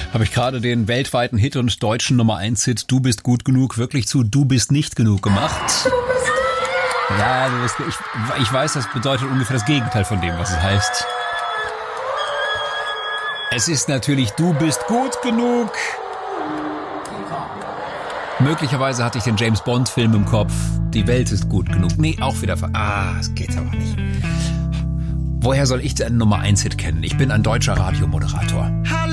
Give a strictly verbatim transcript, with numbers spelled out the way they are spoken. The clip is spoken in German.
habe ich gerade den weltweiten Hit und deutschen Nummer eins Hit Du bist gut genug wirklich zu Du bist nicht genug gemacht. Ja, du bist, ich, ich weiß, das bedeutet ungefähr das Gegenteil von dem, was es heißt. Es ist natürlich Du bist gut genug. Möglicherweise hatte ich den James Bond Film im Kopf. Die Welt ist gut genug. Nee, auch wieder... Ver- ah, es geht aber nicht. Woher soll ich denn einen Nummer eins Hit kennen? Ich bin ein deutscher Radiomoderator.